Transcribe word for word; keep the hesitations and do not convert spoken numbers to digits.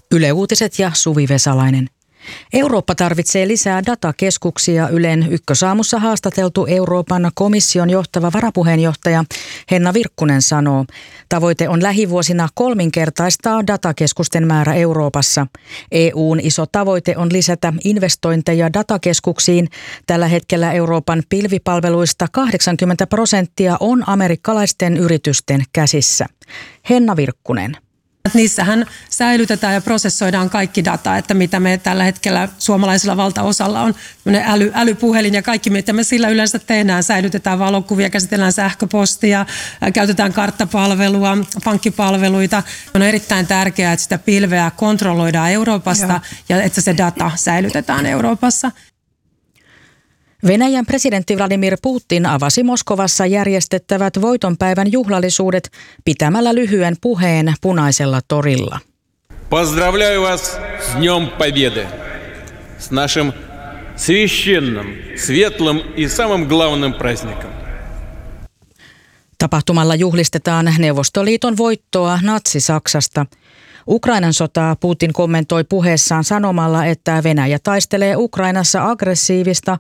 Yle Uutiset ja Suvi Vesalainen. Eurooppa tarvitsee lisää datakeskuksia. Ylen Ykkösaamussa haastateltu Euroopan komission johtava varapuheenjohtaja Henna Virkkunen sanoo, tavoite on lähivuosina kolminkertaistaa datakeskusten määrä Euroopassa. E U:n iso tavoite on lisätä investointeja datakeskuksiin. Tällä hetkellä Euroopan pilvipalveluista kahdeksankymmentä prosenttia on amerikkalaisten yritysten käsissä. Henna Virkkunen. Niissähän säilytetään ja prosessoidaan kaikki data, että mitä me tällä hetkellä suomalaisilla valtaosalla on äly, älypuhelin ja kaikki, mitä me sillä yleensä tehdään. Säilytetään valokuvia, käsitellään sähköpostia, käytetään karttapalvelua, pankkipalveluita. On erittäin tärkeää, että sitä pilveä kontrolloidaan Euroopasta ja, ja että se data säilytetään Euroopassa. Venäjän presidentti Vladimir Putin avasi Moskovassa järjestettävät voitonpäivän juhlallisuudet pitämällä lyhyen puheen Punaisella torilla. Поздравляю вас с Днем Победы, с нашим священным, светлым и самым главным праздником. Tapahtumalla juhlistetaan Neuvostoliiton voittoa Natsi-Saksasta. Ukrainan sotaa Putin kommentoi puheessaan sanomalla, että Venäjä taistelee Ukrainassa aggressiivista